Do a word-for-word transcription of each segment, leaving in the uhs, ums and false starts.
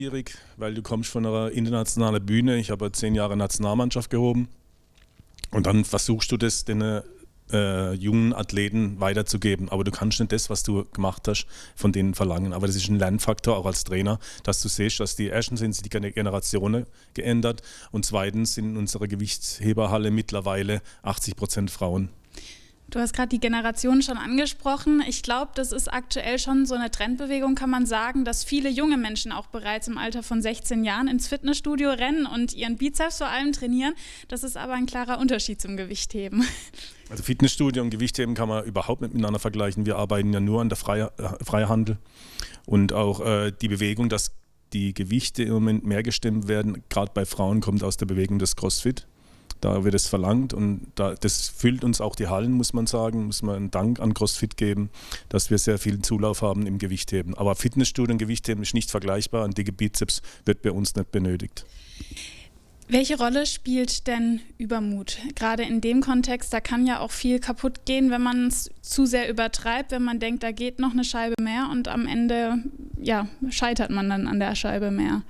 Schwierig, weil du kommst von einer internationalen Bühne. Ich habe zehn Jahre Nationalmannschaft gehoben und dann versuchst du das den äh, jungen Athleten weiterzugeben. Aber du kannst nicht das, was du gemacht hast, von denen verlangen. Aber das ist ein Lernfaktor auch als Trainer, dass du siehst, dass die ersten sind sich die Generationen geändert und zweitens sind in unserer Gewichtsheberhalle mittlerweile achtzig Prozent Frauen. Du hast gerade die Generation schon angesprochen. Ich glaube, das ist aktuell schon so eine Trendbewegung, kann man sagen, dass viele junge Menschen auch bereits im Alter von sechzehn Jahren ins Fitnessstudio rennen und ihren Bizeps vor allem trainieren. Das ist aber ein klarer Unterschied zum Gewichtheben. Also Fitnessstudio und Gewichtheben kann man überhaupt nicht miteinander vergleichen. Wir arbeiten ja nur an der Freie, äh, Freihandel und auch äh, die Bewegung, dass die Gewichte im Moment mehr gestemmt werden, gerade bei Frauen, kommt aus der Bewegung des CrossFit. Da wird es verlangt und da, das füllt uns auch die Hallen, muss man sagen, muss man einen Dank an CrossFit geben, dass wir sehr viel Zulauf haben im Gewichtheben. Aber Fitnessstudio und Gewichtheben ist nicht vergleichbar, ein dicke Bizeps wird bei uns nicht benötigt. Welche Rolle spielt denn Übermut? Gerade in dem Kontext, da kann ja auch viel kaputt gehen, wenn man es zu sehr übertreibt, wenn man denkt, da geht noch eine Scheibe mehr und am Ende ja, scheitert man dann an der Scheibe mehr.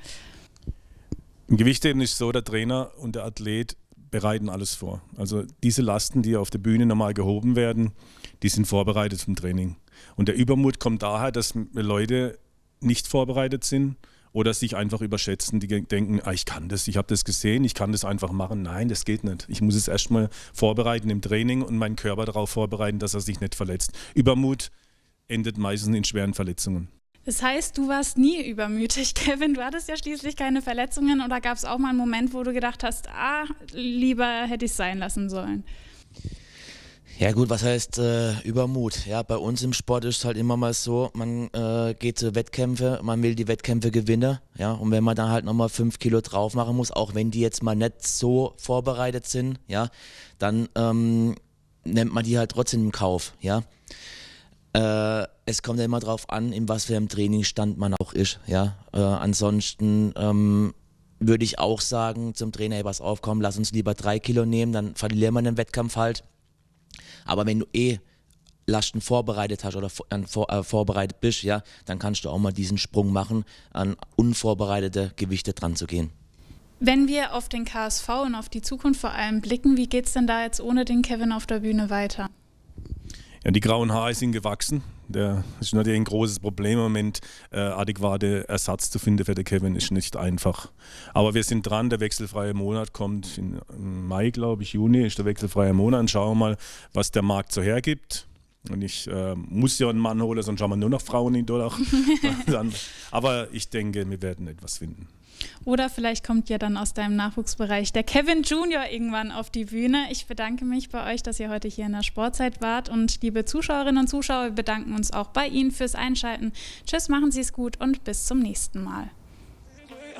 Im Gewichtheben ist es so, der Trainer und der Athlet bereiten alles vor. Also diese Lasten, die auf der Bühne normal gehoben werden, die sind vorbereitet zum Training. Und der Übermut kommt daher, dass Leute nicht vorbereitet sind oder sich einfach überschätzen, die denken, ah, ich kann das, ich habe das gesehen, ich kann das einfach machen. Nein, das geht nicht. Ich muss es erstmal vorbereiten im Training und meinen Körper darauf vorbereiten, dass er sich nicht verletzt. Übermut endet meistens in schweren Verletzungen. Das heißt, du warst nie übermütig, Kevin. Du hattest ja schließlich keine Verletzungen oder gab es auch mal einen Moment, wo du gedacht hast, ah, lieber hätte ich es sein lassen sollen? Ja gut, was heißt äh, Übermut? Ja, bei uns im Sport ist es halt immer mal so, man äh, geht zu Wettkämpfe, man will die Wettkämpfe gewinnen, ja, und wenn man dann halt nochmal fünf Kilo drauf machen muss, auch wenn die jetzt mal nicht so vorbereitet sind, ja, dann ähm, nimmt man die halt trotzdem in Kauf, ja. Äh, es kommt ja immer drauf an, in was für einem Trainingsstand man auch ist. Ja? Äh, ansonsten ähm, würde ich auch sagen zum Trainer, hey, pass auf, komm, lass uns lieber drei Kilo nehmen, dann verlieren wir den Wettkampf halt. Aber wenn du eh Lasten vorbereitet hast oder vor, äh, vorbereitet bist, ja, dann kannst du auch mal diesen Sprung machen, an unvorbereitete Gewichte dran zu gehen. Wenn wir auf den K S V und auf die Zukunft vor allem blicken, wie geht es denn da jetzt ohne den Kevin auf der Bühne weiter? Ja, die grauen Haare sind gewachsen. Das ist natürlich ein großes Problem im Moment. Äh, adäquate Ersatz zu finden für den Kevin ist nicht einfach. Aber wir sind dran, der wechselfreie Monat kommt in, im Mai, glaube ich, Juni ist der wechselfreie Monat. Und schauen wir mal, was der Markt so hergibt. Und ich äh, muss ja einen Mann holen, sonst haben wir nur noch Frauen in Dollar. Aber ich denke, wir werden etwas finden. Oder vielleicht kommt ja dann aus deinem Nachwuchsbereich der Kevin Junior irgendwann auf die Bühne. Ich bedanke mich bei euch, dass ihr heute hier in der Sportzeit wart. Und liebe Zuschauerinnen und Zuschauer, wir bedanken uns auch bei Ihnen fürs Einschalten. Tschüss, machen Sie es gut und bis zum nächsten Mal.